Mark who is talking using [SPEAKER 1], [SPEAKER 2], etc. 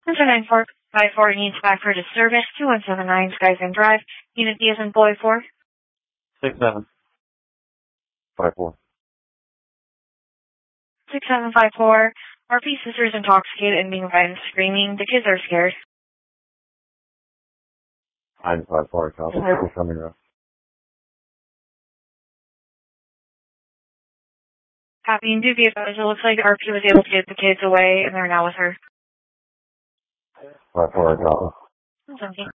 [SPEAKER 1] 9454 needs back for disturbance. 2179 Skyzen Drive. Unit D is in boy 4.
[SPEAKER 2] 6754.
[SPEAKER 1] 6754. RP sister is intoxicated and being violent, screaming. The kids are scared.
[SPEAKER 2] 954, copy. Coming up.
[SPEAKER 1] Copy and do be advised, it looks like RP was able to get the kids away and they're now with her.
[SPEAKER 2] 54, copy.
[SPEAKER 1] Something.